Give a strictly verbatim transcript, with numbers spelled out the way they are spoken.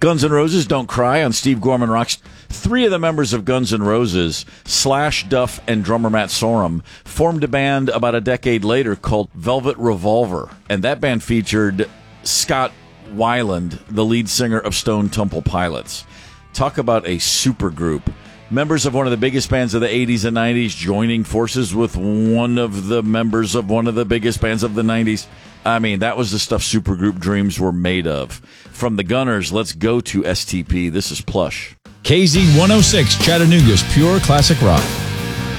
Guns N' Roses, Don't Cry on Steve Gorman Rocks. Three of the members of Guns N' Roses, Slash, Duff, and drummer Matt Sorum, formed a band about a decade later called Velvet Revolver. And that band featured Scott Weiland, the lead singer of Stone Temple Pilots. Talk about a supergroup. Members of one of the biggest bands of the eighties and nineties joining forces with one of the members of one of the biggest bands of the nineties. I mean, that was the stuff supergroup dreams were made of. From the Gunners, let's go to S T P. This is Plush. K Z one oh six, Chattanooga's pure classic rock.